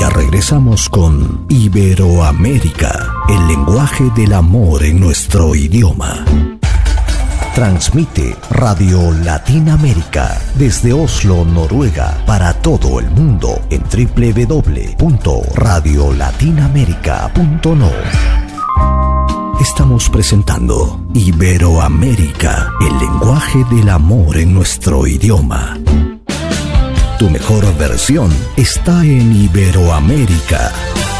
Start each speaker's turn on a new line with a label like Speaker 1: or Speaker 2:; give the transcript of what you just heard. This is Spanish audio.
Speaker 1: Ya regresamos con Iberoamérica, el lenguaje del amor en nuestro idioma. Transmite Radio Latinoamérica desde Oslo, Noruega, para todo el mundo en www.radiolatinaamerica.no. Estamos presentando Iberoamérica, el lenguaje del amor en nuestro idioma. Tu mejor versión está en Iberoamérica.